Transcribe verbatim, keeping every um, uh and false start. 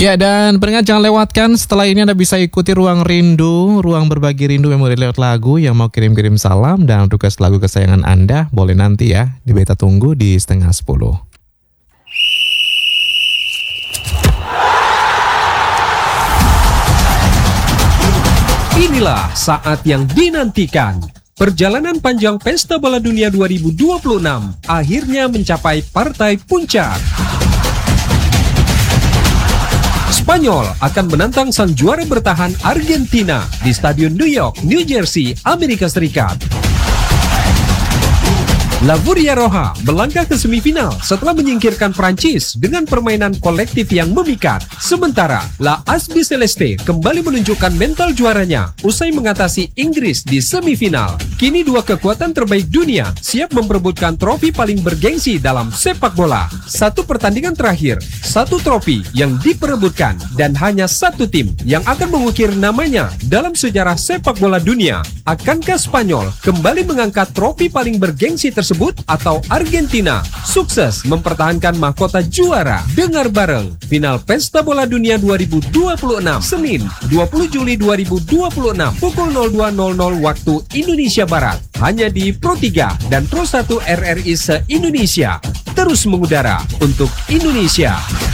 Ya, dan pendengar jangan lewatkan, setelah ini Anda bisa ikuti Ruang Rindu, Ruang Berbagi Rindu Memori lewat lagu. Yang mau kirim-kirim salam dan request lagu kesayangan Anda, boleh nanti ya, di beta tunggu di setengah sepuluh. Inilah saat yang dinantikan. Perjalanan panjang Pesta Bola Dunia dua ribu dua puluh enam akhirnya mencapai partai puncak. Spanyol akan menantang sang juara bertahan Argentina di Stadion New York, New Jersey, Amerika Serikat. La Furia Roja melangkah ke semifinal setelah menyingkirkan Prancis dengan permainan kolektif yang memikat. Sementara La Asbi Celeste kembali menunjukkan mental juaranya usai mengatasi Inggris di semifinal. Kini dua kekuatan terbaik dunia siap memperebutkan trofi paling bergengsi dalam sepak bola. Satu pertandingan terakhir, satu trofi yang diperebutkan, dan hanya satu tim yang akan mengukir namanya dalam sejarah sepak bola dunia. Akankah Spanyol kembali mengangkat trofi paling bergengsi tersebut atau Argentina sukses mempertahankan mahkota juara? Dengar bareng final Pesta Bola Dunia dua ribu dua puluh enam Senin dua puluh Juli dua ribu dua puluh enam pukul nol dua nol nol waktu Indonesia Barat hanya di Pro tiga dan Pro satu R R I se-Indonesia. Terus mengudara untuk Indonesia.